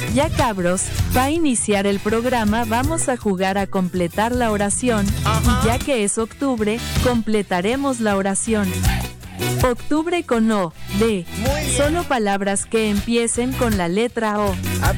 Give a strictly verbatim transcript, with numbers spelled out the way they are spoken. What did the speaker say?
Ya cabros, para iniciar el programa vamos a jugar a completar la oración. Ajá. Y ya que es octubre, completaremos la oración. Octubre con O, D. Muy bien. Solo palabras que empiecen con la letra O. A ver.